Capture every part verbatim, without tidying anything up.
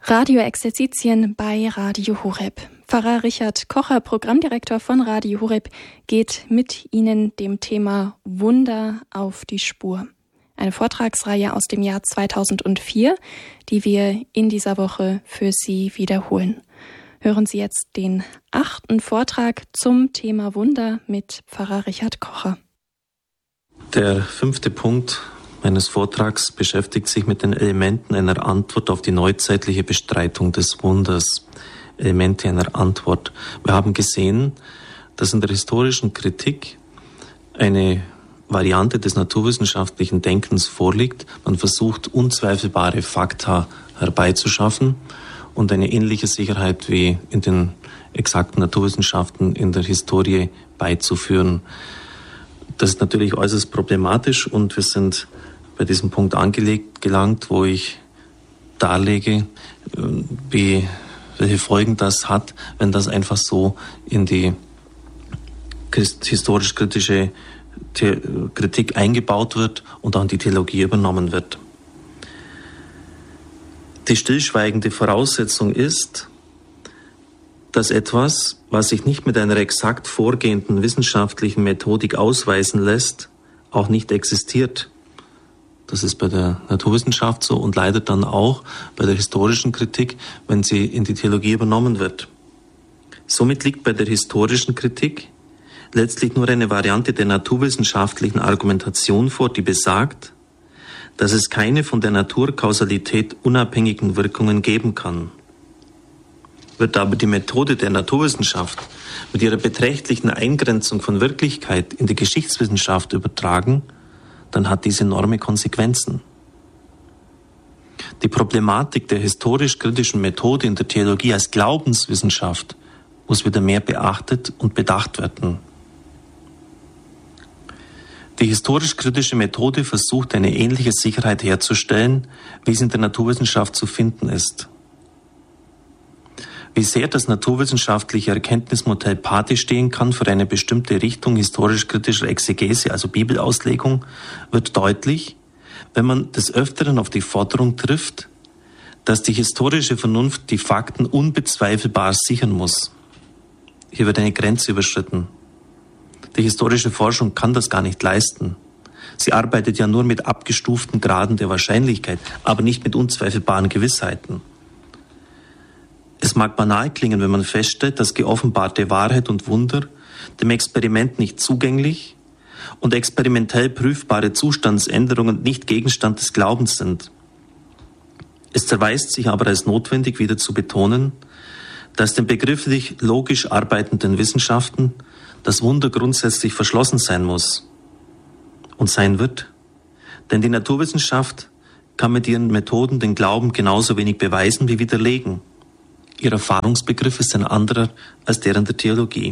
Radioexerzitien bei Radio Horeb. Pfarrer Richard Kocher, Programmdirektor von Radio Horeb, geht mit Ihnen dem Thema Wunder auf die Spur. Eine Vortragsreihe aus dem Jahr zweitausendvier, die wir in dieser Woche für Sie wiederholen. Hören Sie jetzt den achten Vortrag zum Thema Wunder mit Pfarrer Richard Kocher. Der fünfte Punkt meines Vortrags beschäftigt sich mit den Elementen einer Antwort auf die neuzeitliche Bestreitung des Wunders. Elemente einer Antwort. Wir haben gesehen, dass in der historischen Kritik eine Variante des naturwissenschaftlichen Denkens vorliegt. Man versucht, unzweifelbare Fakta herbeizuschaffen und eine ähnliche Sicherheit wie in den exakten Naturwissenschaften in der Historie beizuführen. Das ist natürlich äußerst problematisch und wir sind bei diesem Punkt angelegt, gelangt, wo ich darlege, wie, welche Folgen das hat, wenn das einfach so in die historisch-kritische The- Kritik eingebaut wird und auch in die Theologie übernommen wird. Die stillschweigende Voraussetzung ist, dass etwas, was sich nicht mit einer exakt vorgehenden wissenschaftlichen Methodik ausweisen lässt, auch nicht existiert. Das ist bei der Naturwissenschaft so und leider dann auch bei der historischen Kritik, wenn sie in die Theologie übernommen wird. Somit liegt bei der historischen Kritik letztlich nur eine Variante der naturwissenschaftlichen Argumentation vor, die besagt, dass es keine von der Naturkausalität unabhängigen Wirkungen geben kann. Wird aber die Methode der Naturwissenschaft mit ihrer beträchtlichen Eingrenzung von Wirklichkeit in die Geschichtswissenschaft übertragen, dann hat dies enorme Konsequenzen. Die Problematik der historisch-kritischen Methode in der Theologie als Glaubenswissenschaft muss wieder mehr beachtet und bedacht werden. Die historisch-kritische Methode versucht, eine ähnliche Sicherheit herzustellen, wie es in der Naturwissenschaft zu finden ist. Wie sehr das naturwissenschaftliche Erkenntnismodell Pate stehen kann für eine bestimmte Richtung historisch-kritischer Exegese, also Bibelauslegung, wird deutlich, wenn man des Öfteren auf die Forderung trifft, dass die historische Vernunft die Fakten unbezweifelbar sichern muss. Hier wird eine Grenze überschritten. Die historische Forschung kann das gar nicht leisten. Sie arbeitet ja nur mit abgestuften Graden der Wahrscheinlichkeit, aber nicht mit unzweifelbaren Gewissheiten. Es mag banal klingen, wenn man feststellt, dass geoffenbarte Wahrheit und Wunder dem Experiment nicht zugänglich und experimentell prüfbare Zustandsänderungen nicht Gegenstand des Glaubens sind. Es erweist sich aber als notwendig, wieder zu betonen, dass den begrifflich logisch arbeitenden Wissenschaften das Wunder grundsätzlich verschlossen sein muss und sein wird, denn die Naturwissenschaft kann mit ihren Methoden den Glauben genauso wenig beweisen wie widerlegen. Ihr Erfahrungsbegriff ist ein anderer als der in der Theologie.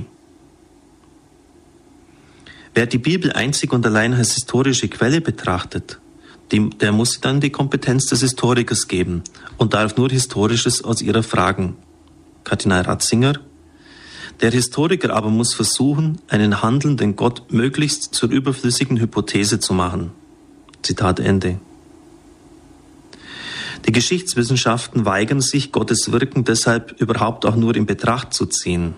Wer die Bibel einzig und allein als historische Quelle betrachtet, die, der muss dann die Kompetenz des Historikers geben und darf nur Historisches aus ihrer fragen. Kardinal Ratzinger: Der Historiker aber muss versuchen, einen handelnden Gott möglichst zur überflüssigen Hypothese zu machen. Zitat Ende. Die Geschichtswissenschaften weigern sich, Gottes Wirken deshalb überhaupt auch nur in Betracht zu ziehen.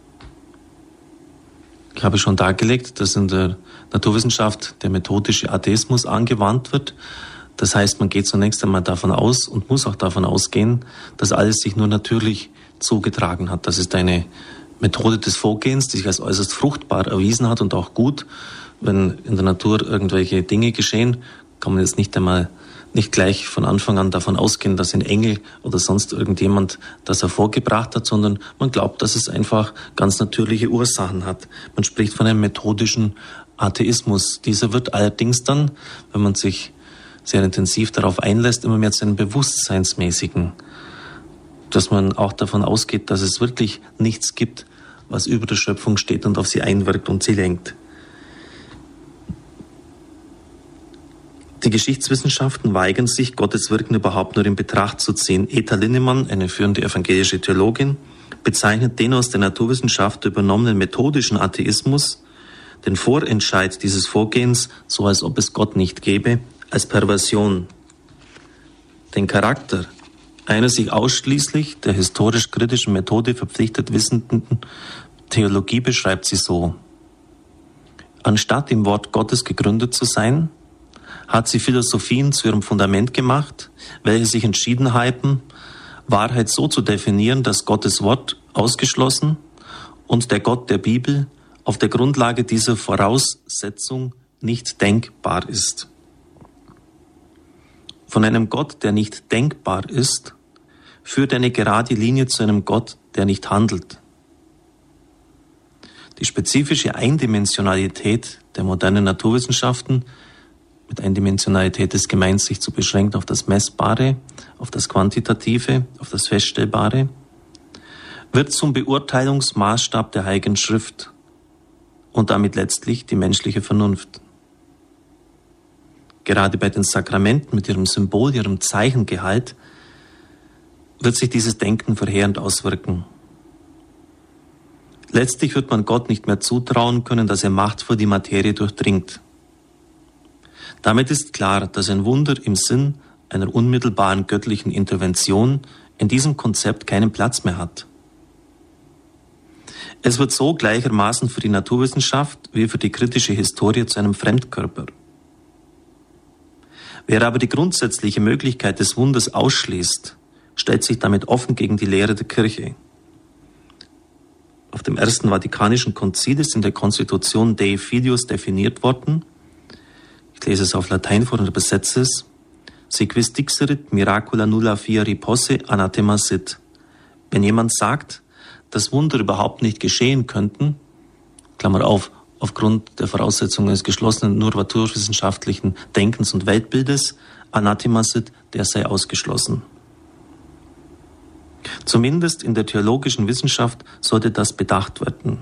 Ich habe schon dargelegt, dass in der Naturwissenschaft der methodische Atheismus angewandt wird. Das heißt, man geht zunächst einmal davon aus und muss auch davon ausgehen, dass alles sich nur natürlich zugetragen hat. Das ist eine Methode des Vorgehens, die sich als äußerst fruchtbar erwiesen hat und auch gut. Wenn in der Natur irgendwelche Dinge geschehen, kann man jetzt nicht einmal nicht gleich von Anfang an davon ausgehen, dass ein Engel oder sonst irgendjemand das hervorgebracht hat, sondern man glaubt, dass es einfach ganz natürliche Ursachen hat. Man spricht von einem methodischen Atheismus. Dieser wird allerdings dann, wenn man sich sehr intensiv darauf einlässt, immer mehr zu einem bewusstseinsmäßigen, dass man auch davon ausgeht, dass es wirklich nichts gibt, was über der Schöpfung steht und auf sie einwirkt und sie lenkt. Die Geschichtswissenschaften weigern sich, Gottes Wirken überhaupt nur in Betracht zu ziehen. Eta Linnemann, eine führende evangelische Theologin, bezeichnet den aus der Naturwissenschaft übernommenen methodischen Atheismus, den Vorentscheid dieses Vorgehens, so als ob es Gott nicht gäbe, als Perversion. Den Charakter einer sich ausschließlich der historisch-kritischen Methode verpflichtet wissenden Theologie beschreibt sie so: Anstatt im Wort Gottes gegründet zu sein, hat sie Philosophien zu ihrem Fundament gemacht, welche sich entschieden haben, Wahrheit so zu definieren, dass Gottes Wort ausgeschlossen und der Gott der Bibel auf der Grundlage dieser Voraussetzung nicht denkbar ist. Von einem Gott, der nicht denkbar ist, führt eine gerade Linie zu einem Gott, der nicht handelt. Die spezifische Eindimensionalität der modernen Naturwissenschaften, mit Eindimensionalität ist gemeint, sich zu beschränken auf das Messbare, auf das Quantitative, auf das Feststellbare, wird zum Beurteilungsmaßstab der Heiligen Schrift und damit letztlich die menschliche Vernunft. Gerade bei den Sakramenten mit ihrem Symbol, ihrem Zeichengehalt, wird sich dieses Denken verheerend auswirken. Letztlich wird man Gott nicht mehr zutrauen können, dass er machtvoll die Materie durchdringt. Damit ist klar, dass ein Wunder im Sinn einer unmittelbaren göttlichen Intervention in diesem Konzept keinen Platz mehr hat. Es wird so gleichermaßen für die Naturwissenschaft wie für die kritische Historie zu einem Fremdkörper. Wer aber die grundsätzliche Möglichkeit des Wunders ausschließt, stellt sich damit offen gegen die Lehre der Kirche. Auf dem Ersten Vatikanischen Konzil ist in der Konstitution Dei Filius definiert worden, ich lese es auf Latein vor und übersetze es: Si quis dixerit miracula nulla fieri posse anathema sit. Wenn jemand sagt, dass Wunder überhaupt nicht geschehen könnten, Klammer auf, aufgrund der Voraussetzungen des geschlossenen nur naturwissenschaftlichen Denkens und Weltbildes, anathema sit, der sei ausgeschlossen. Zumindest in der theologischen Wissenschaft sollte das bedacht werden.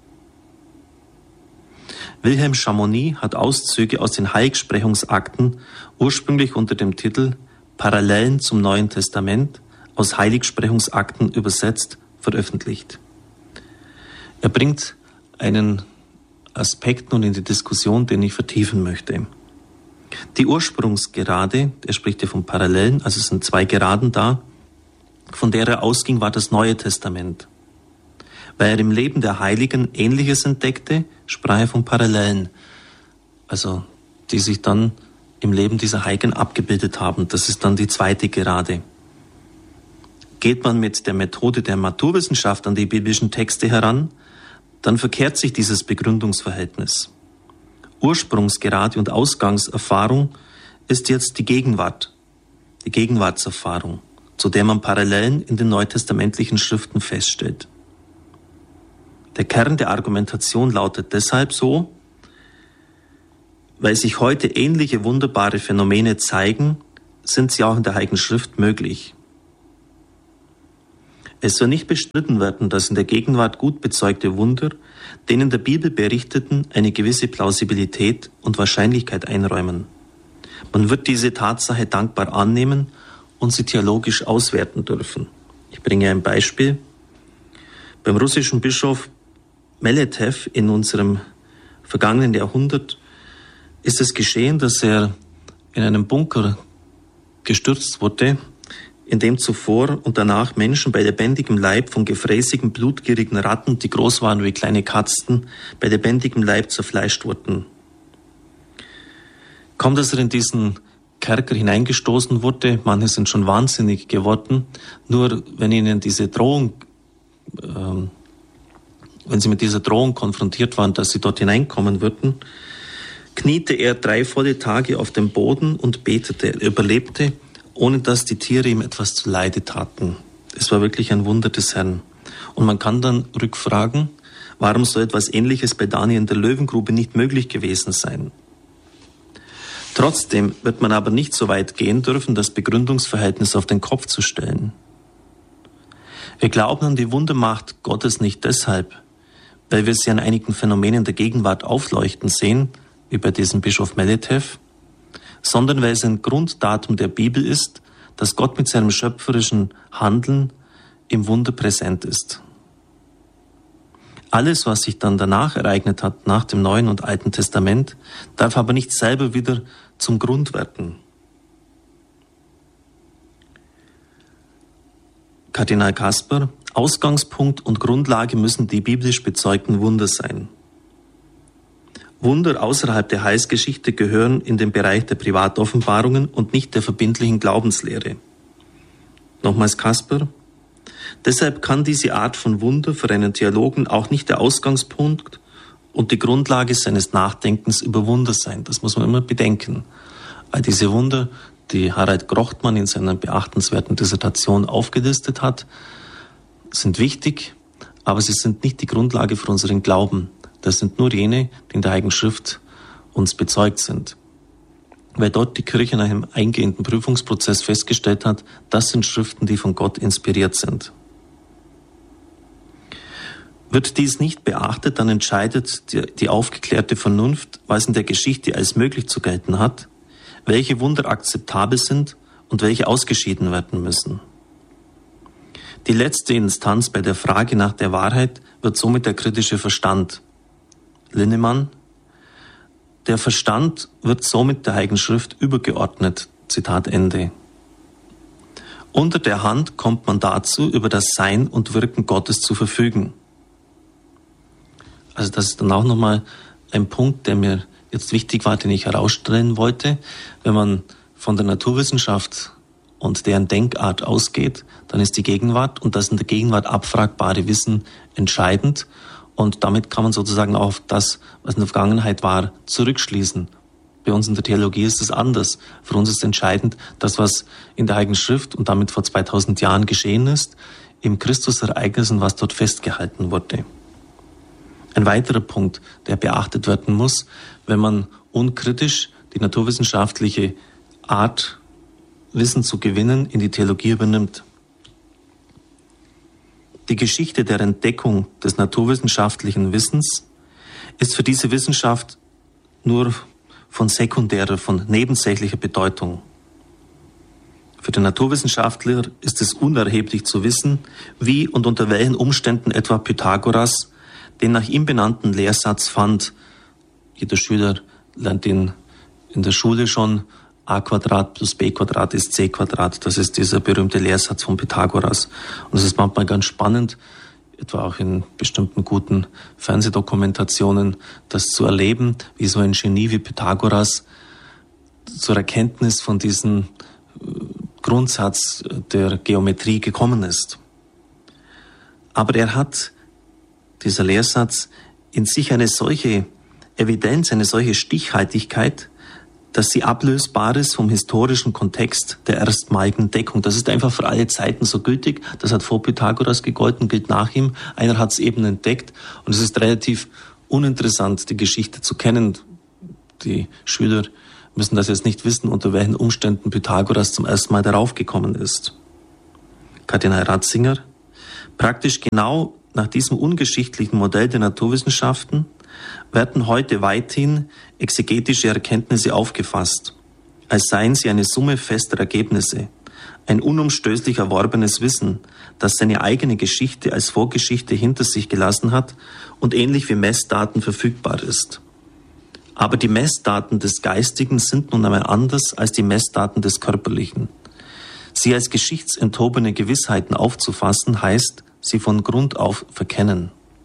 Wilhelm Chamonix hat Auszüge aus den Heiligsprechungsakten ursprünglich unter dem Titel Parallelen zum Neuen Testament aus Heiligsprechungsakten übersetzt veröffentlicht. Er bringt einen Aspekt nun in die Diskussion, den ich vertiefen möchte. Die Ursprungsgerade, er spricht ja von Parallelen, also es sind zwei Geraden da, von der er ausging, war das Neue Testament. Weil er im Leben der Heiligen Ähnliches entdeckte, sprach er von Parallelen, also die sich dann im Leben dieser Heiligen abgebildet haben. Das ist dann die zweite Gerade. Geht man mit der Methode der Naturwissenschaft an die biblischen Texte heran, dann verkehrt sich dieses Begründungsverhältnis. Ursprungsgerade und Ausgangserfahrung ist jetzt die Gegenwart, die Gegenwartserfahrung, zu der man Parallelen in den neutestamentlichen Schriften feststellt. Der Kern der Argumentation lautet deshalb so: Weil sich heute ähnliche wunderbare Phänomene zeigen, sind sie auch in der Heiligen Schrift möglich. Es soll nicht bestritten werden, dass in der Gegenwart gut bezeugte Wunder den in der Bibel berichteten eine gewisse Plausibilität und Wahrscheinlichkeit einräumen. Man wird diese Tatsache dankbar annehmen und sie theologisch auswerten dürfen. Ich bringe ein Beispiel. Beim russischen Bischof Meletew in unserem vergangenen Jahrhundert ist es geschehen, dass er in einem Bunker gestürzt wurde, in dem zuvor und danach Menschen bei lebendigem Leib von gefräßigen, blutgierigen Ratten, die groß waren wie kleine Katzen, bei lebendigem Leib zerfleischt wurden. Kaum, dass er in diesen Kerker hineingestoßen wurde, manche sind schon wahnsinnig geworden, nur wenn ihnen diese Drohung, äh, wenn sie mit dieser Drohung konfrontiert waren, dass sie dort hineinkommen würden, kniete er drei volle Tage auf dem Boden und betete. Er überlebte, ohne dass die Tiere ihm etwas zu Leide taten. Es war wirklich ein Wunder des Herrn. Und man kann dann rückfragen, warum so etwas Ähnliches bei Daniel in der Löwengrube nicht möglich gewesen sein. Trotzdem wird man aber nicht so weit gehen dürfen, das Begründungsverhältnis auf den Kopf zu stellen. Wir glauben an die Wundermacht Gottes nicht deshalb, weil wir sie an einigen Phänomenen der Gegenwart aufleuchten sehen, wie bei diesem Bischof Meletew, sondern weil es ein Grunddatum der Bibel ist, dass Gott mit seinem schöpferischen Handeln im Wunder präsent ist. Alles, was sich dann danach ereignet hat, nach dem Neuen und Alten Testament, darf aber nicht selber wieder zum Grund werden. Kardinal Kasper: Ausgangspunkt und Grundlage müssen die biblisch bezeugten Wunder sein. Wunder außerhalb der Heilsgeschichte gehören in den Bereich der Privatoffenbarungen und nicht der verbindlichen Glaubenslehre. Nochmals Kasper: Deshalb kann diese Art von Wunder für einen Theologen auch nicht der Ausgangspunkt und die Grundlage seines Nachdenkens über Wunder sein. Das muss man immer bedenken. All diese Wunder, die Harald Grochtmann in seiner beachtenswerten Dissertation aufgelistet hat, sind wichtig, aber sie sind nicht die Grundlage für unseren Glauben. Das sind nur jene, die in der Heiligen Schrift uns bezeugt sind. Weil dort die Kirche nach einem eingehenden Prüfungsprozess festgestellt hat, das sind Schriften, die von Gott inspiriert sind. Wird dies nicht beachtet, dann entscheidet die, die aufgeklärte Vernunft, was in der Geschichte als möglich zu gelten hat, welche Wunder akzeptabel sind und welche ausgeschieden werden müssen. Die letzte Instanz bei der Frage nach der Wahrheit wird somit der kritische Verstand. Linnemann: Der Verstand wird somit der Heiligen Schrift übergeordnet. Zitat Ende. Unter der Hand kommt man dazu, über das Sein und Wirken Gottes zu verfügen. Also das ist dann auch nochmal ein Punkt, der mir jetzt wichtig war, den ich herausstellen wollte. Wenn man von der Naturwissenschaft und deren Denkart ausgeht, dann ist die Gegenwart und das in der Gegenwart abfragbare Wissen entscheidend. Und damit kann man sozusagen auf das, was in der Vergangenheit war, zurückschließen. Bei uns in der Theologie ist es anders. Für uns ist entscheidend, das, was in der Heiligen Schrift und damit vor zweitausend Jahren geschehen ist, im Christusereignis und was dort festgehalten wurde. Ein weiterer Punkt, der beachtet werden muss, wenn man unkritisch die naturwissenschaftliche Art, Wissen zu gewinnen, in die Theologie übernimmt. Die Geschichte der Entdeckung des naturwissenschaftlichen Wissens ist für diese Wissenschaft nur von sekundärer, von nebensächlicher Bedeutung. Für den Naturwissenschaftler ist es unerheblich zu wissen, wie und unter welchen Umständen etwa Pythagoras den nach ihm benannten Lehrsatz fand. Jeder Schüler lernt ihn in der Schule schon: a Quadrat plus b Quadrat ist c Quadrat. Das ist dieser berühmte Lehrsatz von Pythagoras. Und es ist manchmal ganz spannend, etwa auch in bestimmten guten Fernsehdokumentationen, das zu erleben, wie so ein Genie wie Pythagoras zur Erkenntnis von diesem Grundsatz der Geometrie gekommen ist. Aber er hat, dieser Lehrsatz, in sich eine solche Evidenz, eine solche Stichhaltigkeit, dass sie ablösbar ist vom historischen Kontext der erstmaligen Entdeckung. Das ist einfach für alle Zeiten so gültig. Das hat vor Pythagoras gegolten, gilt nach ihm. Einer hat es eben entdeckt. Und es ist relativ uninteressant, die Geschichte zu kennen. Die Schüler müssen das jetzt nicht wissen, unter welchen Umständen Pythagoras zum ersten Mal darauf gekommen ist. Kardinal Ratzinger: Praktisch genau nach diesem ungeschichtlichen Modell der Naturwissenschaften werden heute weithin exegetische Erkenntnisse aufgefasst, als seien sie eine Summe fester Ergebnisse, ein unumstößlich erworbenes Wissen, das seine eigene Geschichte als Vorgeschichte hinter sich gelassen hat und ähnlich wie Messdaten verfügbar ist. Aber die Messdaten des Geistigen sind nun einmal anders als die Messdaten des Körperlichen. Sie als geschichtsenthobene Gewissheiten aufzufassen, heißt, sie von Grund auf verkennen.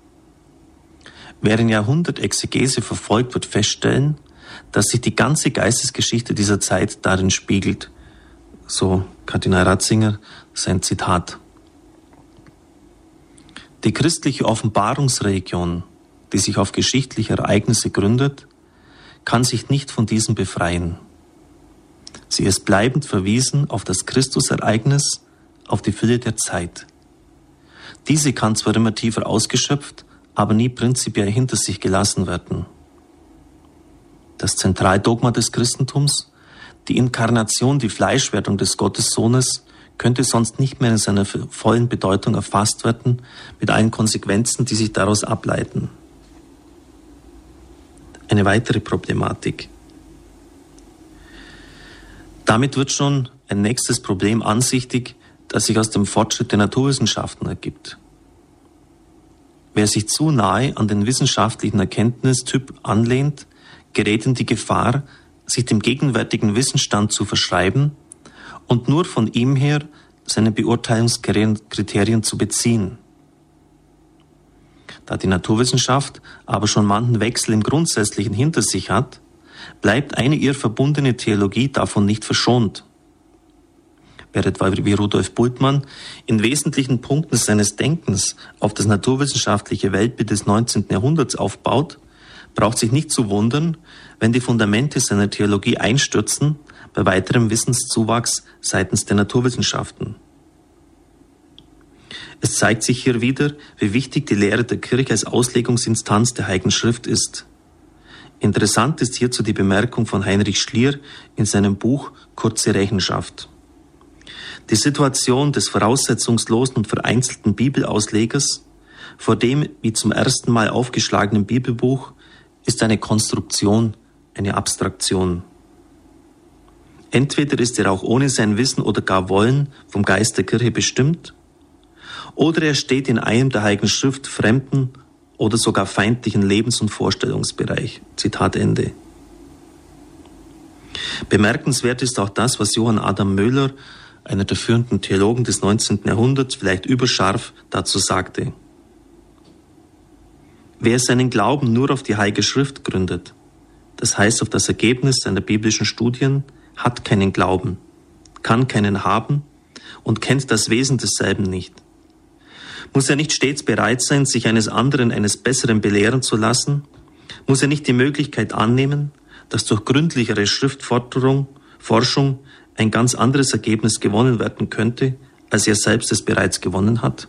Wer in Jahrhundert Exegese verfolgt, wird feststellen, dass sich die ganze Geistesgeschichte dieser Zeit darin spiegelt. So Kardinal Ratzinger, sein Zitat. Die christliche Offenbarungsreligion, die sich auf geschichtliche Ereignisse gründet, kann sich nicht von diesem befreien. Sie ist bleibend verwiesen auf das Christusereignis, auf die Fülle der Zeit. Diese kann zwar immer tiefer ausgeschöpft, aber nie prinzipiell hinter sich gelassen werden. Das Zentraldogma des Christentums, die Inkarnation, die Fleischwerdung des Gottessohnes, könnte sonst nicht mehr in seiner vollen Bedeutung erfasst werden, mit allen Konsequenzen, die sich daraus ableiten. Eine weitere Problematik. Damit wird schon ein nächstes Problem ansichtig, das sich aus dem Fortschritt der Naturwissenschaften ergibt. Wer sich zu nahe an den wissenschaftlichen Erkenntnistyp anlehnt, gerät in die Gefahr, sich dem gegenwärtigen Wissensstand zu verschreiben und nur von ihm her seine Beurteilungskriterien zu beziehen. Da die Naturwissenschaft aber schon manchen Wechsel im Grundsätzlichen hinter sich hat, bleibt eine ihr verbundene Theologie davon nicht verschont. Wer etwa wie Rudolf Bultmann in wesentlichen Punkten seines Denkens auf das naturwissenschaftliche Weltbild des neunzehnten Jahrhunderts aufbaut, braucht sich nicht zu wundern, wenn die Fundamente seiner Theologie einstürzen bei weiterem Wissenszuwachs seitens der Naturwissenschaften. Es zeigt sich hier wieder, wie wichtig die Lehre der Kirche als Auslegungsinstanz der Heiligen Schrift ist. Interessant ist hierzu die Bemerkung von Heinrich Schlier in seinem Buch Kurze Rechenschaft. Die Situation des voraussetzungslosen und vereinzelten Bibelauslegers vor dem wie zum ersten Mal aufgeschlagenen Bibelbuch ist eine Konstruktion, eine Abstraktion. Entweder ist er auch ohne sein Wissen oder gar Wollen vom Geist der Kirche bestimmt, oder er steht in einem der Heiligen Schrift fremden oder sogar feindlichen Lebens- und Vorstellungsbereich. Zitat Ende. Bemerkenswert ist auch das, was Johann Adam Möhler, einer der führenden Theologen des neunzehnten Jahrhunderts, vielleicht überscharf dazu sagte. Wer seinen Glauben nur auf die Heilige Schrift gründet, das heißt auf das Ergebnis seiner biblischen Studien, hat keinen Glauben, kann keinen haben und kennt das Wesen desselben nicht. Muss er nicht stets bereit sein, sich eines anderen, eines Besseren belehren zu lassen? Muss er nicht die Möglichkeit annehmen, dass durch gründlichere Schriftforderung, Forschung ein ganz anderes Ergebnis gewonnen werden könnte, als er selbst es bereits gewonnen hat?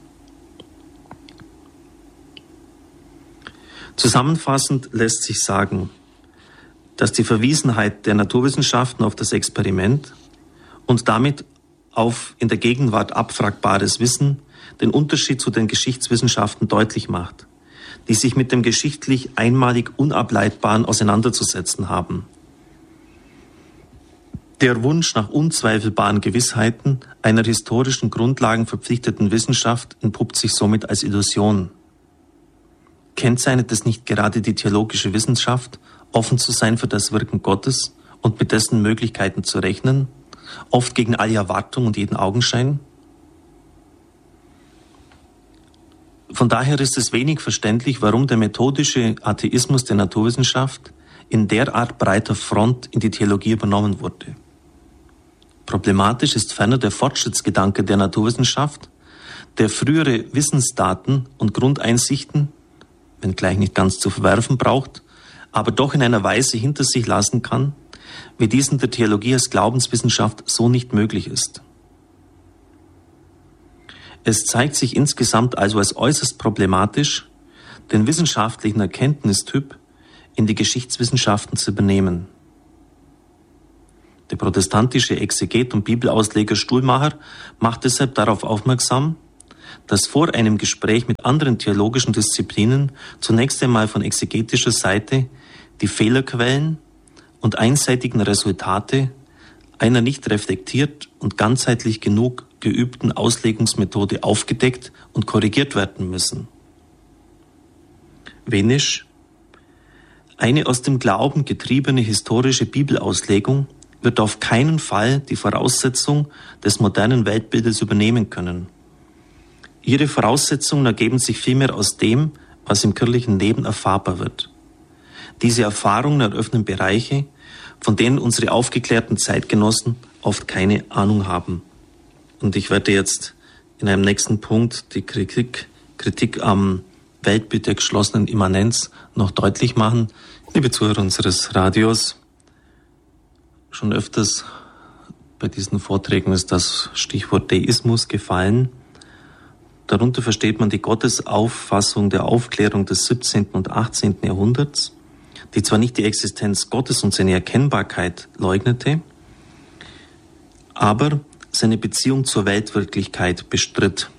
Zusammenfassend lässt sich sagen, dass die Verwiesenheit der Naturwissenschaften auf das Experiment und damit auf in der Gegenwart abfragbares Wissen den Unterschied zu den Geschichtswissenschaften deutlich macht, die sich mit dem geschichtlich einmalig Unableitbaren auseinanderzusetzen haben. Der Wunsch nach unzweifelbaren Gewissheiten einer historischen Grundlagen verpflichteten Wissenschaft entpuppt sich somit als Illusion. Kennzeichnet es nicht gerade die theologische Wissenschaft, offen zu sein für das Wirken Gottes und mit dessen Möglichkeiten zu rechnen, oft gegen alle Erwartung und jeden Augenschein? Von daher ist es wenig verständlich, warum der methodische Atheismus der Naturwissenschaft in derart breiter Front in die Theologie übernommen wurde. Problematisch ist ferner der Fortschrittsgedanke der Naturwissenschaft, der frühere Wissensdaten und Grundeinsichten, wenngleich nicht ganz zu verwerfen braucht, aber doch in einer Weise hinter sich lassen kann, wie dies in der Theologie als Glaubenswissenschaft so nicht möglich ist. Es zeigt sich insgesamt also als äußerst problematisch, den wissenschaftlichen Erkenntnistyp in die Geschichtswissenschaften zu übernehmen. Der protestantische Exeget und Bibelausleger Stuhlmacher macht deshalb darauf aufmerksam, dass vor einem Gespräch mit anderen theologischen Disziplinen zunächst einmal von exegetischer Seite die Fehlerquellen und einseitigen Resultate einer nicht reflektiert und ganzheitlich genug geübten Auslegungsmethode aufgedeckt und korrigiert werden müssen. Wenisch: Eine aus dem Glauben getriebene historische Bibelauslegung wird auf keinen Fall die Voraussetzung des modernen Weltbildes übernehmen können. Ihre Voraussetzungen ergeben sich vielmehr aus dem, was im kirchlichen Leben erfahrbar wird. Diese Erfahrungen eröffnen Bereiche, von denen unsere aufgeklärten Zeitgenossen oft keine Ahnung haben. Und ich werde jetzt in einem nächsten Punkt die Kritik, Kritik am Weltbild der geschlossenen Immanenz noch deutlich machen. Liebe Zuhörer unseres Radios, schon öfters bei diesen Vorträgen ist das Stichwort Deismus gefallen. Darunter versteht man die Gottesauffassung der Aufklärung des siebzehnten und achtzehnten Jahrhunderts, die zwar nicht die Existenz Gottes und seine Erkennbarkeit leugnete, aber seine Beziehung zur Weltwirklichkeit bestritt.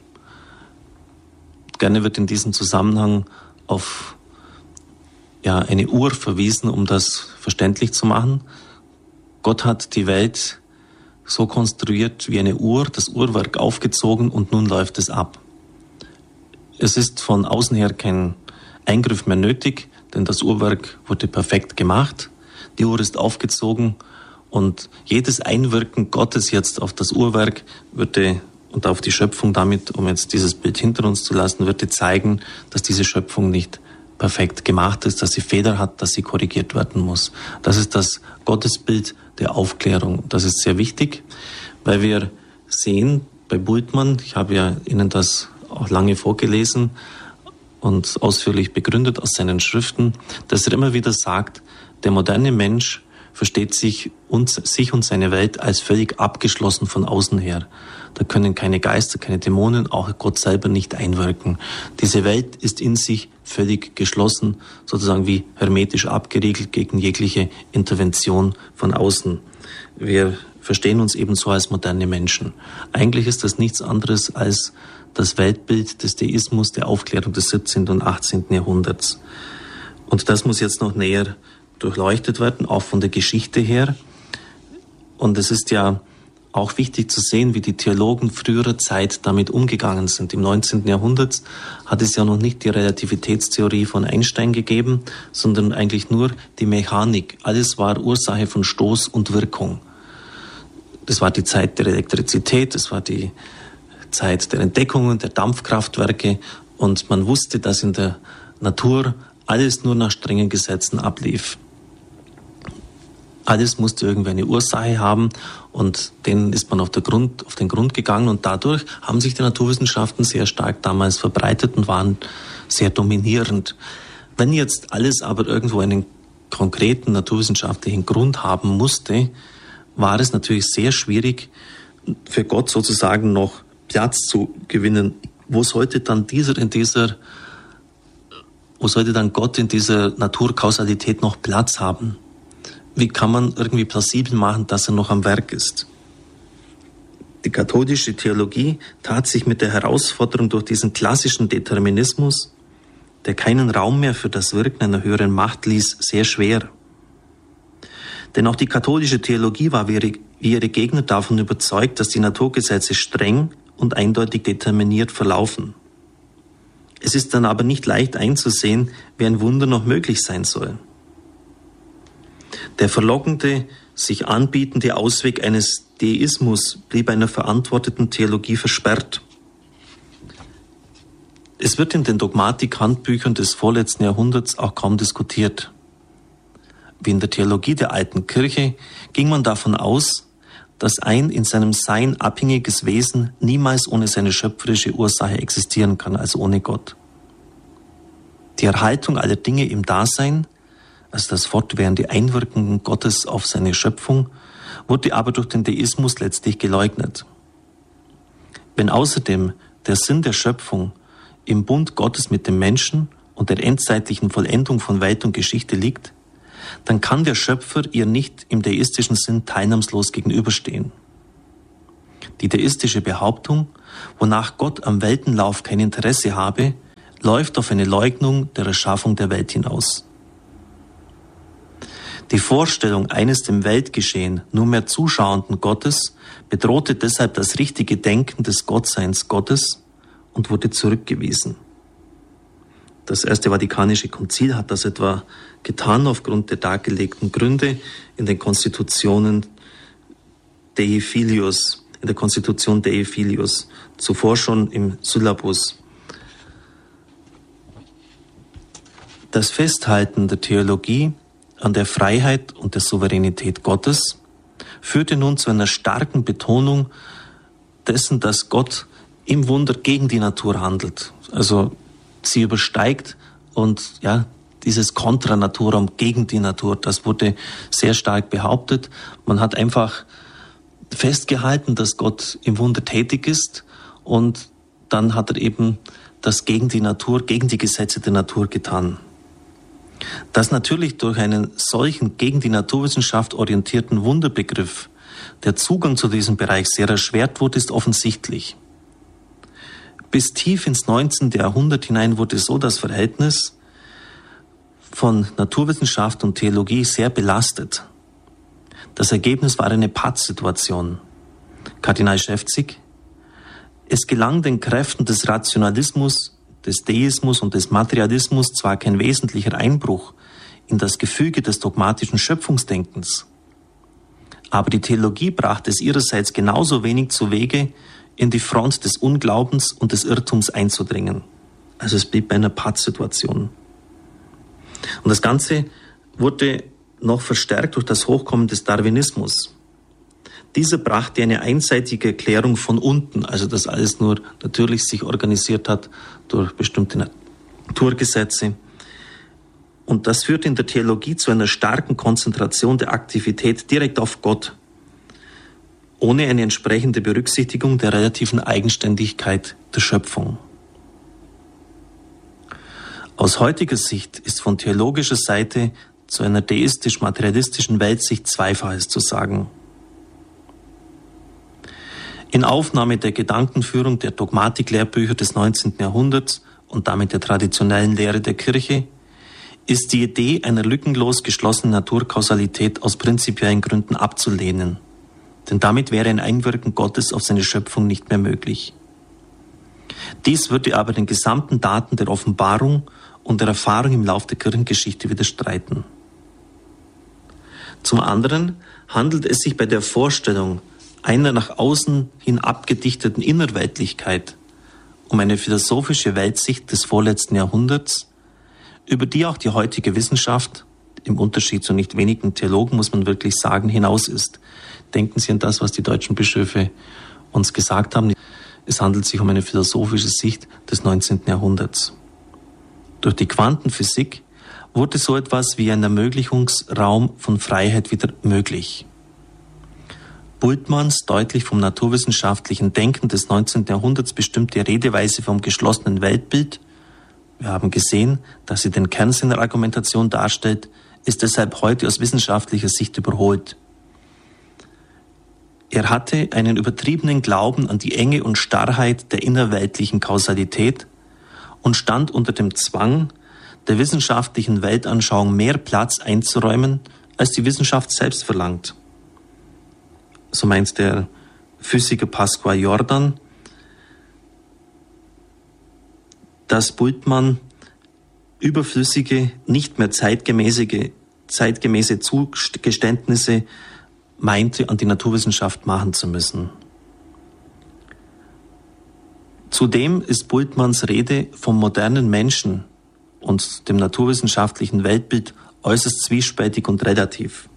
Gerne wird in diesem Zusammenhang auf ja, eine Uhr verwiesen, um das verständlich zu machen. Gott hat die Welt so konstruiert wie eine Uhr, das Uhrwerk aufgezogen und nun läuft es ab. Es ist von außen her kein Eingriff mehr nötig, denn das Uhrwerk wurde perfekt gemacht. Die Uhr ist aufgezogen und jedes Einwirken Gottes jetzt auf das Uhrwerk würde und auf die Schöpfung damit, um jetzt dieses Bild hinter uns zu lassen, würde zeigen, dass diese Schöpfung nicht perfekt gemacht ist, dass sie Fehler hat, dass sie korrigiert werden muss. Das ist das Gottesbild der Aufklärung. Das ist sehr wichtig, weil wir sehen bei Bultmann, ich habe ja Ihnen das auch lange vorgelesen und ausführlich begründet aus seinen Schriften, dass er immer wieder sagt, der moderne Mensch versteht sich und, sich und seine Welt als völlig abgeschlossen von außen her. Da können keine Geister, keine Dämonen, auch Gott selber nicht einwirken. Diese Welt ist in sich völlig geschlossen, sozusagen wie hermetisch abgeriegelt gegen jegliche Intervention von außen. Wir verstehen uns eben so als moderne Menschen. Eigentlich ist das nichts anderes als das Weltbild des Deismus, der Aufklärung des siebzehnten und achtzehnten Jahrhunderts. Und das muss jetzt noch näher durchleuchtet werden, auch von der Geschichte her. Und es ist ja auch wichtig zu sehen, wie die Theologen früherer Zeit damit umgegangen sind. Im neunzehnten Jahrhundert hat es ja noch nicht die Relativitätstheorie von Einstein gegeben, sondern eigentlich nur die Mechanik. Alles war Ursache von Stoß und Wirkung. Das war die Zeit der Elektrizität, das war die Zeit der Entdeckungen, der Dampfkraftwerke, und man wusste, dass in der Natur alles nur nach strengen Gesetzen ablief. Alles musste irgendwie eine Ursache haben, und denen ist man auf, der Grund, auf den Grund gegangen, und dadurch haben sich die Naturwissenschaften sehr stark damals verbreitet und waren sehr dominierend. Wenn jetzt alles aber irgendwo einen konkreten naturwissenschaftlichen Grund haben musste, war es natürlich sehr schwierig für Gott sozusagen noch Platz zu gewinnen. Wo sollte dann dieser in dieser, wo sollte dann Gott in dieser Naturkausalität noch Platz haben? Wie kann man irgendwie plausibel machen, dass er noch am Werk ist? Die katholische Theologie tat sich mit der Herausforderung durch diesen klassischen Determinismus, der keinen Raum mehr für das Wirken einer höheren Macht ließ, sehr schwer. Denn auch die katholische Theologie war wie ihre Gegner davon überzeugt, dass die Naturgesetze streng und eindeutig determiniert verlaufen. Es ist dann aber nicht leicht einzusehen, wie ein Wunder noch möglich sein soll. Der verlockende, sich anbietende Ausweg eines Deismus blieb einer verantworteten Theologie versperrt. Es wird in den Dogmatik-Handbüchern des vorletzten Jahrhunderts auch kaum diskutiert. Wie in der Theologie der alten Kirche ging man davon aus, dass ein in seinem Sein abhängiges Wesen niemals ohne seine schöpferische Ursache existieren kann, also ohne Gott. Die Erhaltung aller Dinge im Dasein, also das fortwährende Einwirken Gottes auf seine Schöpfung, wurde aber durch den Deismus letztlich geleugnet. Wenn außerdem der Sinn der Schöpfung im Bund Gottes mit dem Menschen und der endzeitlichen Vollendung von Welt und Geschichte liegt, dann kann der Schöpfer ihr nicht im deistischen Sinn teilnahmslos gegenüberstehen. Die deistische Behauptung, wonach Gott am Weltenlauf kein Interesse habe, läuft auf eine Leugnung der Erschaffung der Welt hinaus. Die Vorstellung eines dem Weltgeschehen nur mehr zuschauenden Gottes bedrohte deshalb das richtige Denken des Gottseins Gottes und wurde zurückgewiesen. Das Erste Vatikanische Konzil hat das etwa getan aufgrund der dargelegten Gründe in den Konstitutionen Dei Filius, in der Konstitution Dei Filius, zuvor schon im Syllabus. Das Festhalten der Theologie an der Freiheit und der Souveränität Gottes führte nun zu einer starken Betonung dessen, dass Gott im Wunder gegen die Natur handelt. Also sie übersteigt und ja, dieses Contra Naturam gegen die Natur, das wurde sehr stark behauptet. Man hat einfach festgehalten, dass Gott im Wunder tätig ist, und dann hat er eben das gegen die Natur, gegen die Gesetze der Natur getan. Dass natürlich durch einen solchen gegen die Naturwissenschaft orientierten Wunderbegriff der Zugang zu diesem Bereich sehr erschwert wurde, ist offensichtlich. Bis tief ins neunzehnte Jahrhundert hinein wurde so das Verhältnis von Naturwissenschaft und Theologie sehr belastet. Das Ergebnis war eine Pattsituation. Kardinal Schäfzig: Es gelang den Kräften des Rationalismus, des Deismus und des Materialismus zwar kein wesentlicher Einbruch in das Gefüge des dogmatischen Schöpfungsdenkens, aber die Theologie brachte es ihrerseits genauso wenig zu Wege in die Front des Unglaubens und des Irrtums einzudringen. Also es blieb bei einer Pattsituation. Und das Ganze wurde noch verstärkt durch das Hochkommen des Darwinismus. Dieser brachte eine einseitige Erklärung von unten, also dass alles nur natürlich sich organisiert hat durch bestimmte Naturgesetze. Und das führte in der Theologie zu einer starken Konzentration der Aktivität direkt auf Gott, ohne eine entsprechende Berücksichtigung der relativen Eigenständigkeit der Schöpfung. Aus heutiger Sicht ist von theologischer Seite zu einer deistisch-materialistischen Weltsicht Zweifaches zu sagen. In Aufnahme der Gedankenführung der Dogmatiklehrbücher des neunzehnten Jahrhunderts und damit der traditionellen Lehre der Kirche ist die Idee einer lückenlos geschlossenen Naturkausalität aus prinzipiellen Gründen abzulehnen, denn damit wäre ein Einwirken Gottes auf seine Schöpfung nicht mehr möglich. Dies würde aber den gesamten Daten der Offenbarung und der Erfahrung im Lauf der Kirchengeschichte widerstreiten. Zum anderen handelt es sich bei der Vorstellung einer nach außen hin abgedichteten Innerweltlichkeit um eine philosophische Weltsicht des vorletzten Jahrhunderts, über die auch die heutige Wissenschaft, im Unterschied zu nicht wenigen Theologen, muss man wirklich sagen, hinaus ist. Denken Sie an das, was die deutschen Bischöfe uns gesagt haben. Es handelt sich um eine philosophische Sicht des neunzehnten Jahrhunderts. Durch die Quantenphysik wurde so etwas wie ein Ermöglichungsraum von Freiheit wieder möglich. Bultmanns deutlich vom naturwissenschaftlichen Denken des neunzehnten Jahrhunderts bestimmte Redeweise vom geschlossenen Weltbild, wir haben gesehen, dass sie den Kern seiner Argumentation darstellt, ist deshalb heute aus wissenschaftlicher Sicht überholt. Er hatte einen übertriebenen Glauben an die Enge und Starrheit der innerweltlichen Kausalität und stand unter dem Zwang, der wissenschaftlichen Weltanschauung mehr Platz einzuräumen, als die Wissenschaft selbst verlangt. So meint der Physiker Pascual Jordan, dass Bultmann überflüssige, nicht mehr zeitgemäße, zeitgemäße Zugeständnisse meinte, an die Naturwissenschaft machen zu müssen. Zudem ist Bultmanns Rede vom modernen Menschen und dem naturwissenschaftlichen Weltbild äußerst zwiespältig und relativ.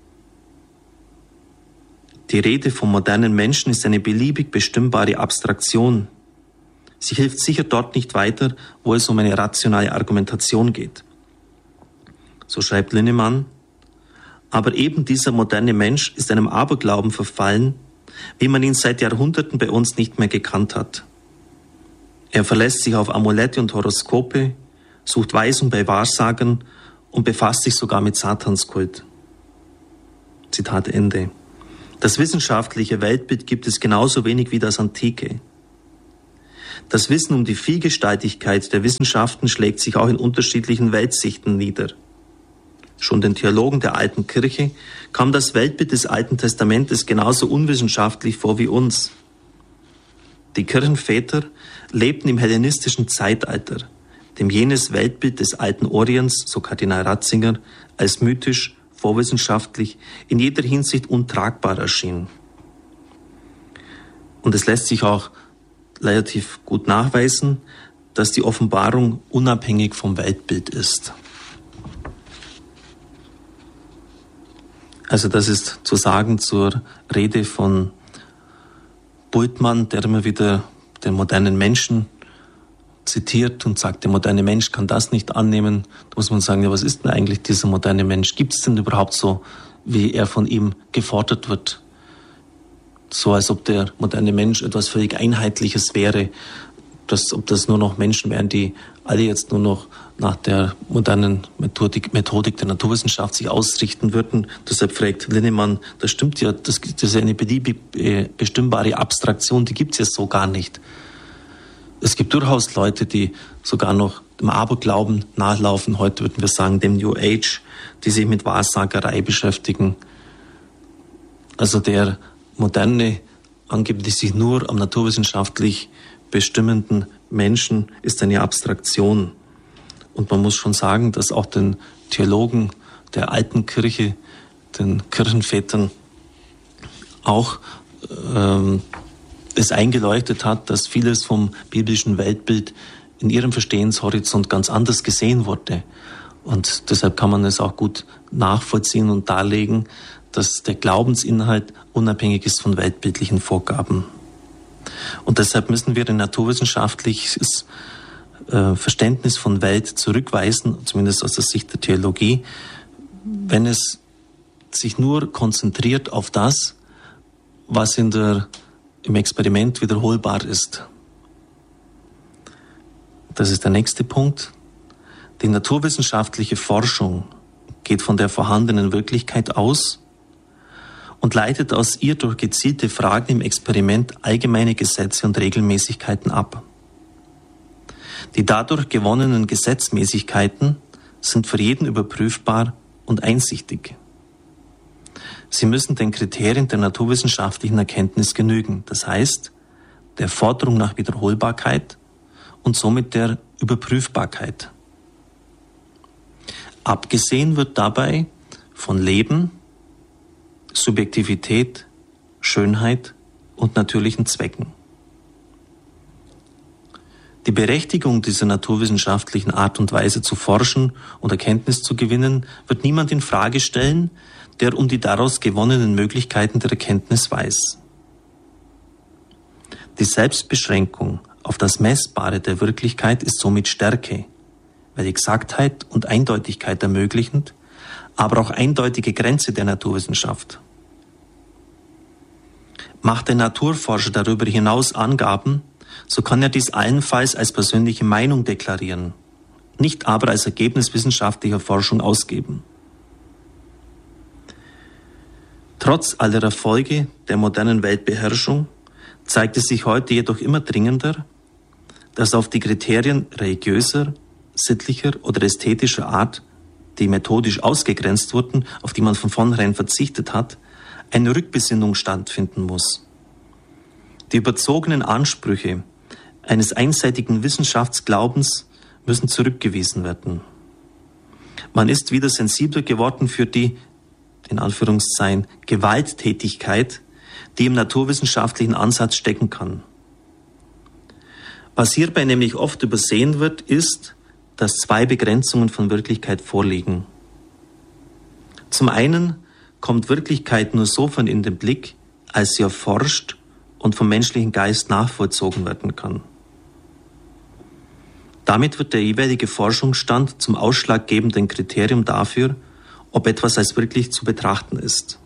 Die Rede vom modernen Menschen ist eine beliebig bestimmbare Abstraktion. Sie hilft sicher dort nicht weiter, wo es um eine rationale Argumentation geht. So schreibt Linnemann, aber eben dieser moderne Mensch ist einem Aberglauben verfallen, wie man ihn seit Jahrhunderten bei uns nicht mehr gekannt hat. Er verlässt sich auf Amulette und Horoskope, sucht Weisung bei Wahrsagern und befasst sich sogar mit Satanskult. Zitat Ende. Das wissenschaftliche Weltbild gibt es genauso wenig wie das antike. Das Wissen um die Vielgestaltigkeit der Wissenschaften schlägt sich auch in unterschiedlichen Weltsichten nieder. Schon den Theologen der alten Kirche kam das Weltbild des Alten Testamentes genauso unwissenschaftlich vor wie uns. Die Kirchenväter lebten im hellenistischen Zeitalter, dem jenes Weltbild des alten Orients, so Kardinal Ratzinger, als mythisch, vorwissenschaftlich, in jeder Hinsicht untragbar erschien. Und es lässt sich auch relativ gut nachweisen, dass die Offenbarung unabhängig vom Weltbild ist. Also das ist zu sagen zur Rede von Bultmann, der immer wieder den modernen Menschen zitiert und sagt, der moderne Mensch kann das nicht annehmen. Da muss man sagen, ja, was ist denn eigentlich dieser moderne Mensch? Gibt es denn überhaupt so, wie er von ihm gefordert wird? So als ob der moderne Mensch etwas völlig Einheitliches wäre, dass, ob das nur noch Menschen wären, die alle jetzt nur noch nach der modernen Methodik, Methodik der Naturwissenschaft sich ausrichten würden. Deshalb fragt Linnemann, das stimmt ja, das, das ist eine beliebig äh, bestimmbare Abstraktion, die gibt es ja so gar nicht. Es gibt durchaus Leute, die sogar noch dem Aberglauben nachlaufen, heute würden wir sagen dem New Age, die sich mit Wahrsagerei beschäftigen. Also der moderne, angeblich sich nur am naturwissenschaftlich bestimmenden Menschen ist eine Abstraktion. Und man muss schon sagen, dass auch den Theologen der alten Kirche, den Kirchenvätern, auch ähm, es eingeleuchtet hat, dass vieles vom biblischen Weltbild in ihrem Verstehenshorizont ganz anders gesehen wurde. Und deshalb kann man es auch gut nachvollziehen und darlegen, dass der Glaubensinhalt unabhängig ist von weltbildlichen Vorgaben. Und deshalb müssen wir ein naturwissenschaftliches äh, Verständnis von Welt zurückweisen, zumindest aus der Sicht der Theologie, wenn es sich nur konzentriert auf das, was in der, im Experiment wiederholbar ist. Das ist der nächste Punkt. Die naturwissenschaftliche Forschung geht von der vorhandenen Wirklichkeit aus und leitet aus ihr durch gezielte Fragen im Experiment allgemeine Gesetze und Regelmäßigkeiten ab. Die dadurch gewonnenen Gesetzmäßigkeiten sind für jeden überprüfbar und einsichtig. Sie müssen den Kriterien der naturwissenschaftlichen Erkenntnis genügen, das heißt, der Forderung nach Wiederholbarkeit und somit der Überprüfbarkeit. Abgesehen wird dabei von Leben, Subjektivität, Schönheit und natürlichen Zwecken. Die Berechtigung dieser naturwissenschaftlichen Art und Weise zu forschen und Erkenntnis zu gewinnen, wird niemand in Frage stellen, der um die daraus gewonnenen Möglichkeiten der Erkenntnis weiß. Die Selbstbeschränkung auf das Messbare der Wirklichkeit ist somit Stärke, weil Exaktheit und Eindeutigkeit ermöglichend, aber auch eindeutige Grenze der Naturwissenschaft. Macht der Naturforscher darüber hinaus Angaben, so kann er dies allenfalls als persönliche Meinung deklarieren, nicht aber als Ergebnis wissenschaftlicher Forschung ausgeben. Trotz aller Erfolge der modernen Weltbeherrschung zeigt es sich heute jedoch immer dringender, dass auf die Kriterien religiöser, sittlicher oder ästhetischer Art, die methodisch ausgegrenzt wurden, auf die man von vornherein verzichtet hat, eine Rückbesinnung stattfinden muss. Die überzogenen Ansprüche eines einseitigen Wissenschaftsglaubens müssen zurückgewiesen werden. Man ist wieder sensibler geworden für die, in Anführungszeichen, Gewalttätigkeit, die im naturwissenschaftlichen Ansatz stecken kann. Was hierbei nämlich oft übersehen wird, ist, dass zwei Begrenzungen von Wirklichkeit vorliegen. Zum einen kommt Wirklichkeit nur sofern in den Blick, als sie erforscht und vom menschlichen Geist nachvollzogen werden kann. Damit wird der jeweilige Forschungsstand zum ausschlaggebenden Kriterium dafür, ob etwas als wirklich zu betrachten ist.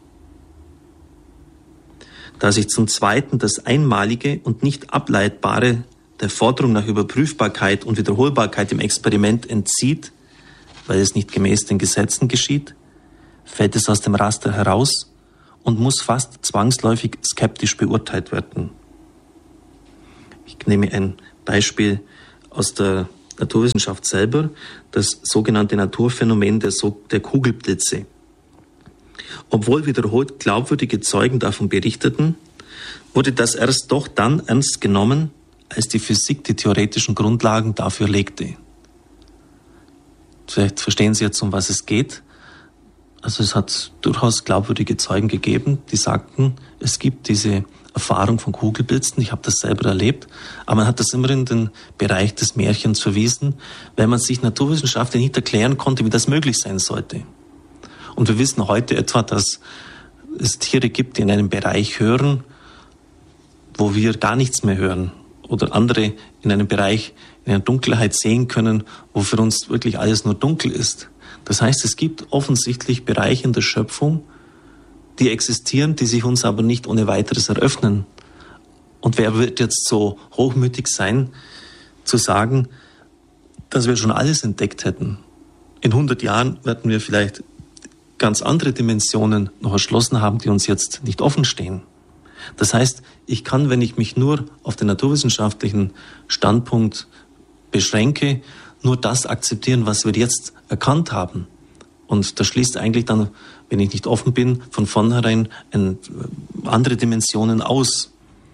Da sich zum Zweiten das Einmalige und nicht Ableitbare der Forderung nach Überprüfbarkeit und Wiederholbarkeit im Experiment entzieht, weil es nicht gemäß den Gesetzen geschieht, fällt es aus dem Raster heraus und muss fast zwangsläufig skeptisch beurteilt werden. Ich nehme ein Beispiel aus der Naturwissenschaft selber, das sogenannte Naturphänomen der, so- der Kugelblitze. Obwohl wiederholt glaubwürdige Zeugen davon berichteten, wurde das erst doch dann ernst genommen, als die Physik die theoretischen Grundlagen dafür legte. Vielleicht verstehen Sie jetzt, um was es geht. Also es hat durchaus glaubwürdige Zeugen gegeben, die sagten, es gibt diese Erfahrung von Kugelblitzen, ich habe das selber erlebt, aber man hat das immer in den Bereich des Märchens verwiesen, weil man sich naturwissenschaftlich nicht erklären konnte, wie das möglich sein sollte. Und wir wissen heute etwa, dass es Tiere gibt, die in einem Bereich hören, wo wir gar nichts mehr hören. Oder andere in einem Bereich in einer Dunkelheit sehen können, wo für uns wirklich alles nur dunkel ist. Das heißt, es gibt offensichtlich Bereiche in der Schöpfung, die existieren, die sich uns aber nicht ohne weiteres eröffnen. Und wer wird jetzt so hochmütig sein, zu sagen, dass wir schon alles entdeckt hätten? In hundert Jahren werden wir vielleicht ganz andere Dimensionen noch erschlossen haben, die uns jetzt nicht offen stehen. Das heißt, ich kann, wenn ich mich nur auf den naturwissenschaftlichen Standpunkt beschränke, nur das akzeptieren, was wir jetzt erkannt haben. Und das schließt eigentlich dann, wenn ich nicht offen bin, von vornherein ein, andere Dimensionen aus.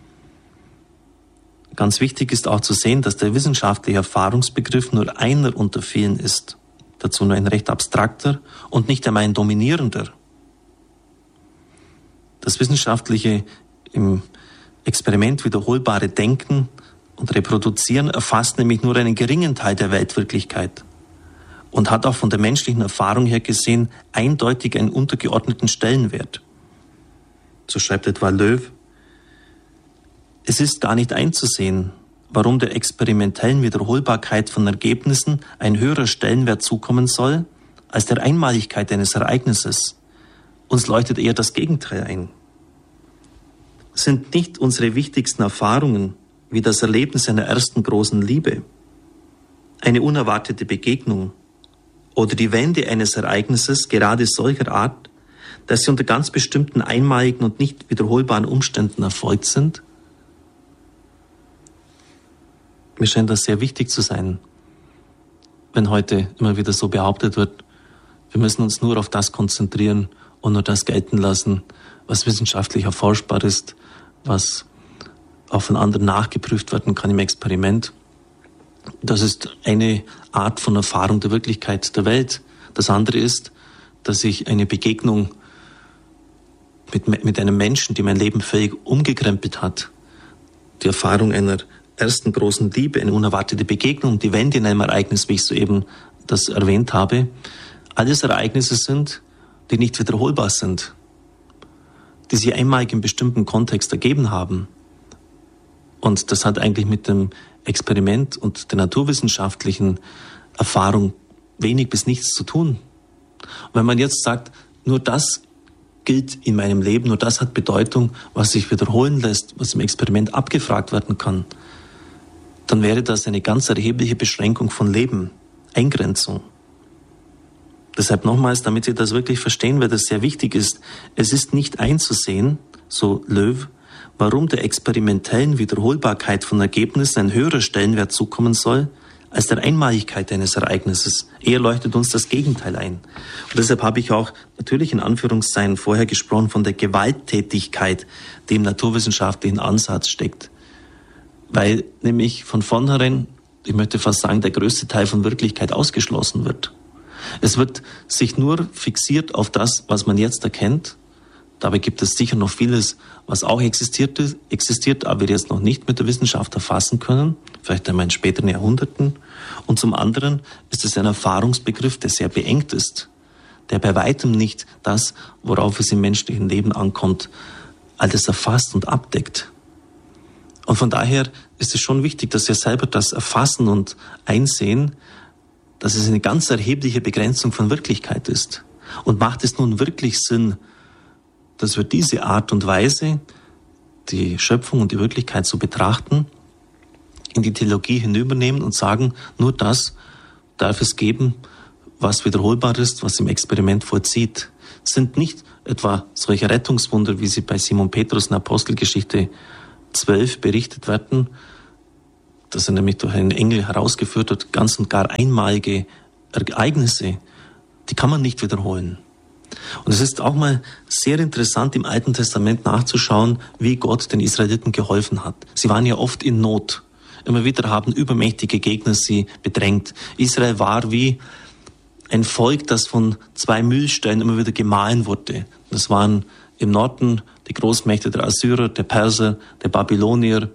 Ganz wichtig ist auch zu sehen, dass der wissenschaftliche Erfahrungsbegriff nur einer unter vielen ist. Dazu nur ein recht abstrakter und nicht einmal ein dominierender. Das Wissenschaftliche im Experiment wiederholbare Denken und Reproduzieren erfasst nämlich nur einen geringen Teil der Weltwirklichkeit und hat auch von der menschlichen Erfahrung her gesehen eindeutig einen untergeordneten Stellenwert. So schreibt etwa Löw: Es ist gar nicht einzusehen, warum der experimentellen Wiederholbarkeit von Ergebnissen ein höherer Stellenwert zukommen soll, als der Einmaligkeit eines Ereignisses. Uns leuchtet eher das Gegenteil ein. Sind nicht unsere wichtigsten Erfahrungen wie das Erlebnis einer ersten großen Liebe, eine unerwartete Begegnung oder die Wende eines Ereignisses gerade solcher Art, dass sie unter ganz bestimmten einmaligen und nicht wiederholbaren Umständen erfolgt sind? Mir scheint das sehr wichtig zu sein, wenn heute immer wieder so behauptet wird, wir müssen uns nur auf das konzentrieren und nur das gelten lassen, was wissenschaftlich erforschbar ist, was auch von anderen nachgeprüft werden kann im Experiment. Das ist eine Art von Erfahrung der Wirklichkeit der Welt. Das andere ist, dass ich eine Begegnung mit, mit einem Menschen, die mein Leben völlig umgekrempelt hat, die Erfahrung einer ersten großen Liebe, eine unerwartete Begegnung, die Wende in einem Ereignis, wie ich soeben das erwähnt habe, alles Ereignisse sind, die nicht wiederholbar sind, die sich einmalig in bestimmten Kontext ergeben haben. Und das hat eigentlich mit dem Experiment und der naturwissenschaftlichen Erfahrung wenig bis nichts zu tun. Und wenn man jetzt sagt, nur das gilt in meinem Leben, nur das hat Bedeutung, was sich wiederholen lässt, was im Experiment abgefragt werden kann, dann wäre das eine ganz erhebliche Beschränkung von Leben, Eingrenzung. Deshalb nochmals, damit Sie das wirklich verstehen, weil das sehr wichtig ist, es ist nicht einzusehen, so Löw, warum der experimentellen Wiederholbarkeit von Ergebnissen ein höherer Stellenwert zukommen soll, als der Einmaligkeit eines Ereignisses. Eher leuchtet uns das Gegenteil ein. Und deshalb habe ich auch natürlich in Anführungszeichen vorher gesprochen von der Gewalttätigkeit, die im naturwissenschaftlichen Ansatz steckt. Weil nämlich von vornherein, ich möchte fast sagen, der größte Teil von Wirklichkeit ausgeschlossen wird. Es wird sich nur fixiert auf das, was man jetzt erkennt. Dabei gibt es sicher noch vieles, was auch existiert, existiert, aber wir jetzt noch nicht mit der Wissenschaft erfassen können, vielleicht einmal in späteren Jahrhunderten. Und zum anderen ist es ein Erfahrungsbegriff, der sehr beengt ist, der bei weitem nicht das, worauf es im menschlichen Leben ankommt, alles erfasst und abdeckt. Und von daher ist es schon wichtig, dass wir selber das erfassen und einsehen, dass es eine ganz erhebliche Begrenzung von Wirklichkeit ist. Und macht es nun wirklich Sinn, dass wir diese Art und Weise, die Schöpfung und die Wirklichkeit zu betrachten, in die Theologie hinübernehmen und sagen, nur das darf es geben, was wiederholbar ist, was im Experiment vollzieht. Es sind nicht etwa solche Rettungswunder, wie sie bei Simon Petrus in Apostelgeschichte zwölf berichtet werden, dass er nämlich durch einen Engel herausgeführt hat, ganz und gar einmalige Ereignisse, die kann man nicht wiederholen. Und es ist auch mal sehr interessant, im Alten Testament nachzuschauen, wie Gott den Israeliten geholfen hat. Sie waren ja oft in Not. Immer wieder haben übermächtige Gegner sie bedrängt. Israel war wie ein Volk, das von zwei Mühlsteinen immer wieder gemahlen wurde. Das waren im Norden die Großmächte der Assyrer, der Perser, der Babylonier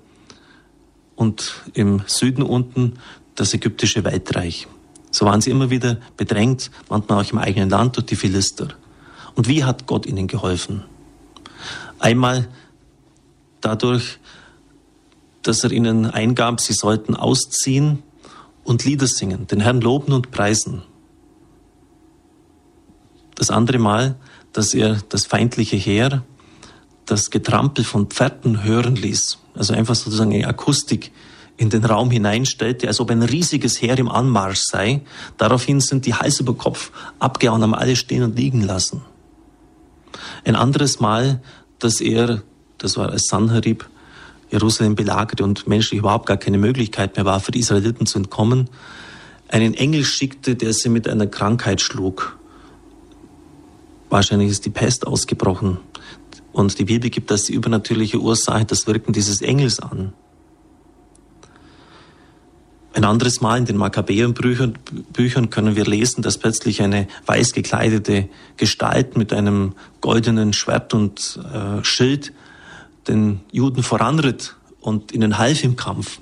und im Süden unten das ägyptische Weltreich. So waren sie immer wieder bedrängt, manchmal auch im eigenen Land durch die Philister. Und wie hat Gott ihnen geholfen? Einmal dadurch, dass er ihnen eingab, sie sollten ausziehen und Lieder singen, den Herrn loben und preisen. Das andere Mal, dass er das feindliche Heer, das Getrampel von Pferden hören ließ, also einfach sozusagen eine Akustik in den Raum hineinstellte, als ob ein riesiges Heer im Anmarsch sei. Daraufhin sind die Hals über Kopf abgehauen, haben alle stehen und liegen lassen. Ein anderes Mal, dass er, das war als Sanherib, Jerusalem belagerte und menschlich überhaupt gar keine Möglichkeit mehr war, für die Israeliten zu entkommen, einen Engel schickte, der sie mit einer Krankheit schlug. Wahrscheinlich ist die Pest ausgebrochen. Und die Bibel gibt als die übernatürliche Ursache das Wirken dieses Engels an. Ein anderes Mal in den Makkabäerbüchern Büchern können wir lesen, dass plötzlich eine weiß gekleidete Gestalt mit einem goldenen Schwert und äh, Schild den Juden voranritt und ihnen half im Kampf.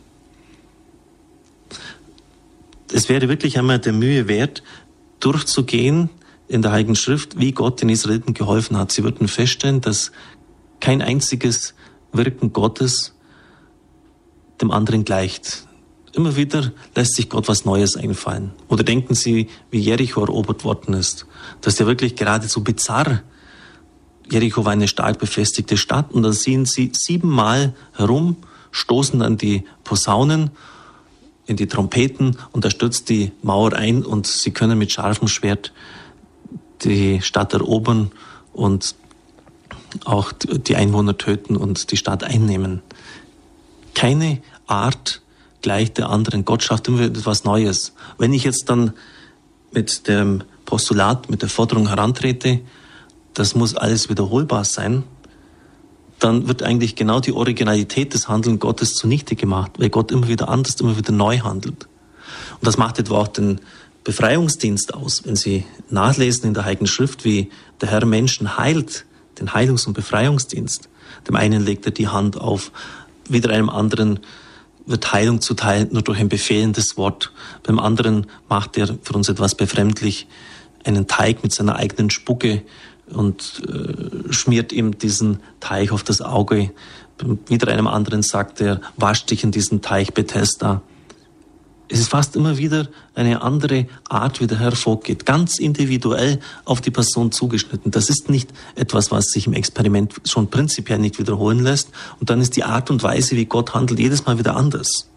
Es wäre wirklich einmal der Mühe wert, durchzugehen in der Heiligen Schrift, wie Gott den Israeliten geholfen hat. Sie würden feststellen, dass kein einziges Wirken Gottes dem anderen gleicht. Immer wieder lässt sich Gott was Neues einfallen. Oder denken Sie, wie Jericho erobert worden ist. Das ist ja wirklich geradezu bizarr. Jericho war eine stark befestigte Stadt und dann ziehen sie siebenmal herum, stoßen an die Posaunen, in die Trompeten und da stürzt die Mauer ein und sie können mit scharfem Schwert die Stadt erobern und auch die Einwohner töten und die Stadt einnehmen. Keine Art gleich der anderen. Gott schafft immer etwas Neues. Wenn ich jetzt dann mit dem Postulat, mit der Forderung herantrete, das muss alles wiederholbar sein, dann wird eigentlich genau die Originalität des Handelns Gottes zunichte gemacht, weil Gott immer wieder anders, immer wieder neu handelt. Und das macht etwa auch den Befreiungsdienst aus. Wenn Sie nachlesen in der Heiligen Schrift, wie der Herr Menschen heilt, den Heilungs- und Befreiungsdienst. Dem einen legt er die Hand auf, wieder einem anderen wird Heilung zuteil, nur durch ein befehlendes Wort. Beim anderen macht er für uns etwas befremdlich, einen Teig mit seiner eigenen Spucke und äh, schmiert ihm diesen Teig auf das Auge. Wieder einem anderen sagt er, wasch dich in diesen Teich Bethesda. Es ist fast immer wieder eine andere Art, wie der Herr vorgeht, ganz individuell auf die Person zugeschnitten. Das ist nicht etwas, was sich im Experiment schon prinzipiell nicht wiederholen lässt. Und dann ist die Art und Weise, wie Gott handelt, jedes Mal wieder anders.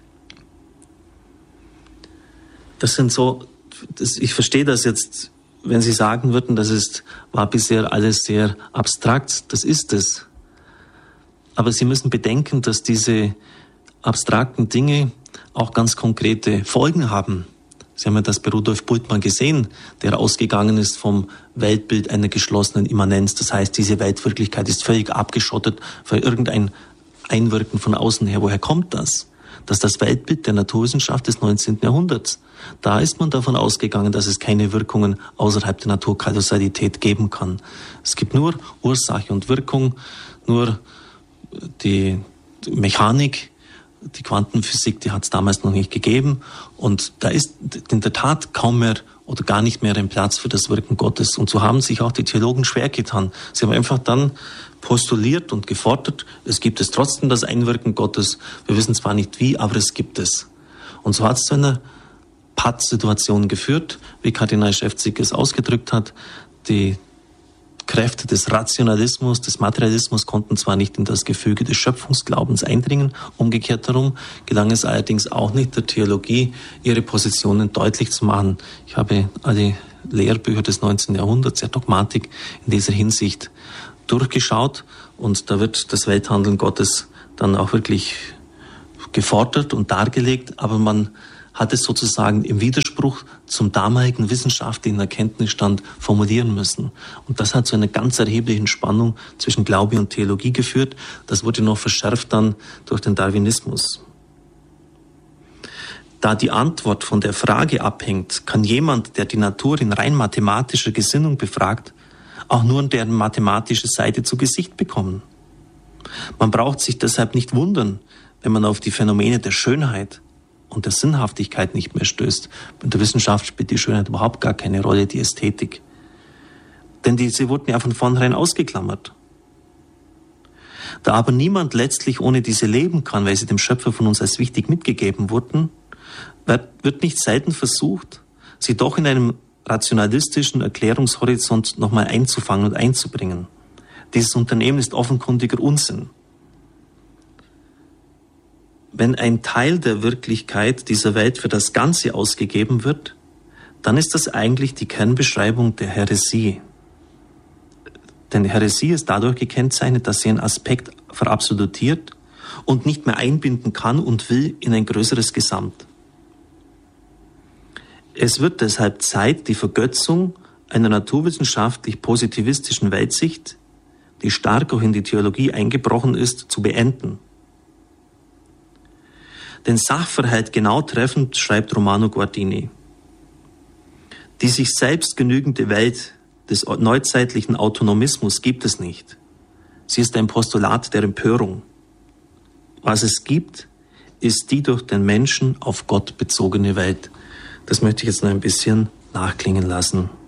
Das sind so, das, ich verstehe das jetzt, wenn Sie sagen würden, das ist, war bisher alles sehr abstrakt. Das ist es. Aber Sie müssen bedenken, dass diese abstrakten Dinge auch ganz konkrete Folgen haben. Sie haben ja das bei Rudolf Bultmann gesehen, der ausgegangen ist vom Weltbild einer geschlossenen Immanenz. Das heißt, diese Weltwirklichkeit ist völlig abgeschottet für irgendein Einwirken von außen her. Woher kommt das? Das ist das Weltbild der Naturwissenschaft des neunzehnten Jahrhunderts. Da ist man davon ausgegangen, dass es keine Wirkungen außerhalb der Naturkausalität geben kann. Es gibt nur Ursache und Wirkung, nur die Mechanik, die Quantenphysik, die hat es damals noch nicht gegeben. Und da ist in der Tat kaum mehr oder gar nicht mehr ein Platz für das Wirken Gottes. Und so haben sich auch die Theologen schwer getan. Sie haben einfach dann postuliert und gefordert, es gibt es trotzdem das Einwirken Gottes. Wir wissen zwar nicht wie, aber es gibt es. Und so hat es zu einer Pattsituation geführt, wie Kardinal Schäfzig es ausgedrückt hat. Die Kräfte des Rationalismus, des Materialismus konnten zwar nicht in das Gefüge des Schöpfungsglaubens eindringen, umgekehrt darum gelang es allerdings auch nicht der Theologie, ihre Positionen deutlich zu machen. Ich habe alle Lehrbücher des neunzehnten Jahrhunderts, der Dogmatik in dieser Hinsicht durchgeschaut und da wird das Welthandeln Gottes dann auch wirklich gefordert und dargelegt, aber man hat es sozusagen im Widerspruch zum damaligen wissenschaftlichen Erkenntnisstand formulieren müssen. Und das hat zu einer ganz erheblichen Spannung zwischen Glaube und Theologie geführt. Das wurde noch verschärft dann durch den Darwinismus. Da die Antwort von der Frage abhängt, kann jemand, der die Natur in rein mathematischer Gesinnung befragt, auch nur deren mathematische Seite zu Gesicht bekommen. Man braucht sich deshalb nicht wundern, wenn man auf die Phänomene der Schönheit und der Sinnhaftigkeit nicht mehr stößt. In der Wissenschaft spielt die Schönheit überhaupt gar keine Rolle, die Ästhetik. Denn die, sie wurden ja von vornherein ausgeklammert. Da aber niemand letztlich ohne diese leben kann, weil sie dem Schöpfer von uns als wichtig mitgegeben wurden, wird, wird nicht selten versucht, sie doch in einem rationalistischen Erklärungshorizont nochmal einzufangen und einzubringen. Dieses Unternehmen ist offenkundiger Unsinn. Wenn ein Teil der Wirklichkeit dieser Welt für das Ganze ausgegeben wird, dann ist das eigentlich die Kernbeschreibung der Häresie. Denn Häresie ist dadurch gekennzeichnet, dass sie einen Aspekt verabsolutiert und nicht mehr einbinden kann und will in ein größeres Gesamt. Es wird deshalb Zeit, die Vergötzung einer naturwissenschaftlich-positivistischen Weltsicht, die stark auch in die Theologie eingebrochen ist, zu beenden. Den Sachverhalt genau treffend schreibt Romano Guardini. Die sich selbst genügende Welt des neuzeitlichen Autonomismus gibt es nicht. Sie ist ein Postulat der Empörung. Was es gibt, ist die durch den Menschen auf Gott bezogene Welt. Das möchte ich jetzt noch ein bisschen nachklingen lassen.